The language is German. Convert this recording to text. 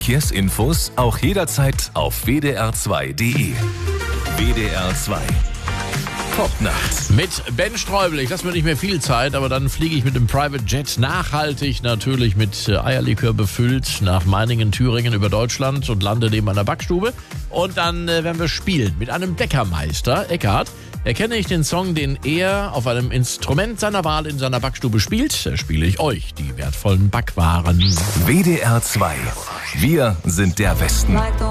Verkehrsinfos auch jederzeit auf wdr2.de. WDR 2. Popnacht. Mit Ben Streubel. Ich lasse mir nicht mehr viel Zeit, aber dann fliege ich mit dem Private Jet nachhaltig, natürlich mit Eierlikör befüllt, nach Meiningen, Thüringen über Deutschland und lande neben einer Backstube. Und dann werden wir spielen mit einem Bäckermeister, Eckhard. Erkenne ich den Song, den er auf einem Instrument seiner Wahl in seiner Backstube spielt, spiele ich euch die wertvollen Backwaren. WDR 2. Wir sind der Westen.